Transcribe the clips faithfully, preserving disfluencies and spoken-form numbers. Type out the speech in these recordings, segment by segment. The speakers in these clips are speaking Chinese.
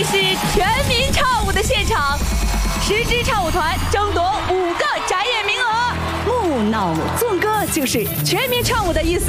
里是全民唱舞的现场，十支唱舞团争夺五个展演名额。木脑纵歌就是全民唱舞的意思。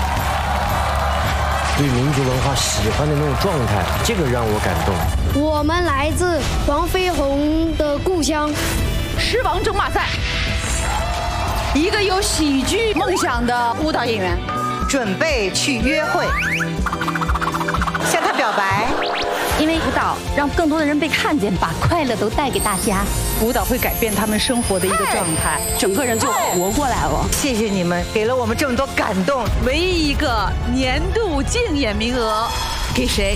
对民族文化喜欢的那种状态，这个让我感动。 我们来自黄飞鸿的故乡， 狮王争霸赛。一个有喜剧梦想的舞蹈演员， 准备去约会，向他表白。 因为舞蹈让更多的人被看见，把快乐都带给大家。 舞蹈会改变他们生活的一个状态， 整个人就活过来了。 谢谢你们，给了我们这么多感动。 唯一一个年度竞演名额，给谁？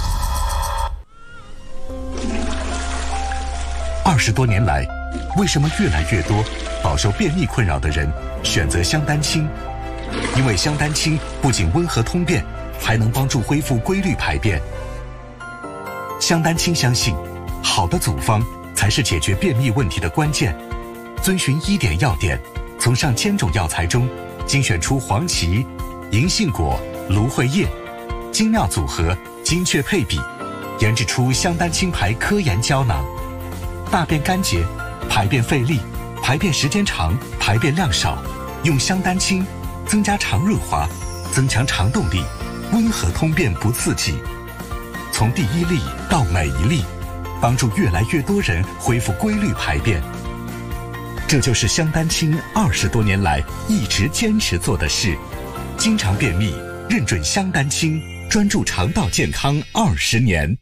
二十多年来，为什么越来越多饱受便秘困扰的人选择香丹青？因为香丹青不仅温和通便，还能帮助恢复规律排便。香丹青相信，好的组方才是解决便秘问题的关键。遵循医典要点，从上千种药材中精选出黄芪、银杏果、芦荟叶，精妙组合，精确配比，研制出香丹青牌科研胶囊。大便干结、排便费力、排便时间长、排便量少，用香丹青增加肠润滑，增强肠动力，温和通便不刺激。从第一粒到每一粒，帮助越来越多人恢复规律排便。这就是香丹青二十多年来一直坚持做的事。经常便秘，认准香丹青，专注肠道健康二十年。